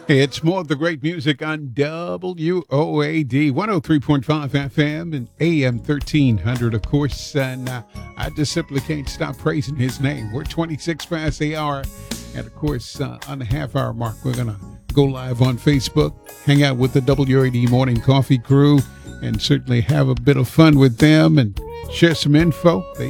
It's more of the great music on WOAD 103.5 FM and AM 1300, of course. And I just simply can't stop praising his name. We're 26 past the hour. And, of course, on the half-hour mark, we're going to go live on Facebook, hang out with the WOAD Morning Coffee crew, and certainly have a bit of fun with them and share some info. They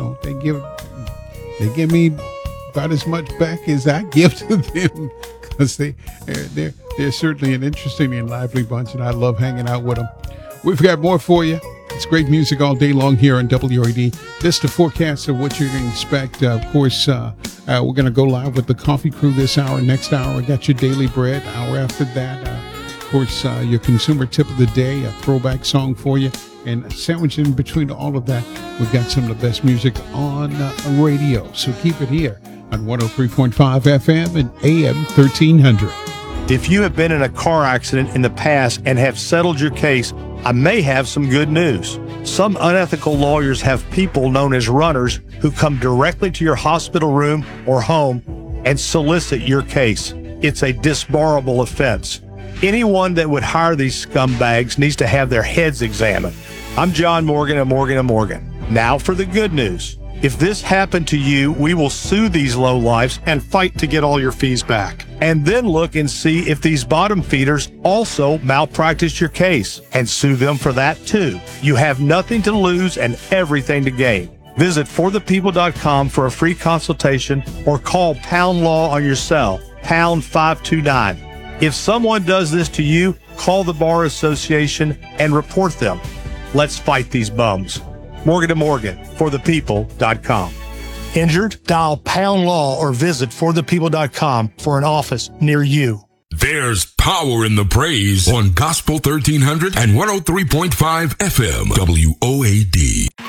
give me about as much back as I give to them. Because they're certainly an interesting and lively bunch, and I love hanging out with them. We've got more for you. It's great music all day long here on WOAD. This is the forecast of what you're going to expect. Of course, we're going to go live with the coffee crew this hour. Next hour, we got your daily bread. Hour after that, of course, your consumer tip of the day, a throwback song for you. And sandwiched in between all of that, we've got some of the best music on radio. So keep it here on 103.5 FM and AM 1300. If you have been in a car accident in the past and have settled your case, I may have some good news. Some unethical lawyers have people known as runners who come directly to your hospital room or home and solicit your case. It's a disbarable offense. Anyone that would hire these scumbags needs to have their heads examined. I'm John Morgan of Morgan & Morgan. Now for the good news. If this happened to you, we will sue these lowlifes and fight to get all your fees back. and then look and see if these bottom feeders also malpractice your case and sue them for that too. You have nothing to lose and everything to gain. Visit forthepeople.com for a free consultation or call Pound Law on your cell, pound 529. If someone does this to you, call the Bar Association and report them. Let's fight these bums. Morgan & Morgan, forthepeople.com. Injured? Dial Pound Law or visit forthepeople.com for an office near you. There's power in the praise on Gospel 1300 and 103.5 FM WOAD.